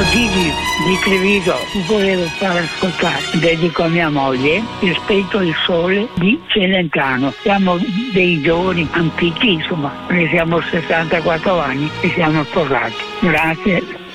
Gigi di Treviso, volevo far ascoltare, dedico a mia moglie, Rispetto il sole di Celentano. Siamo dei giovani antichi, insomma, noi siamo 64 anni e siamo sposati. Grazie.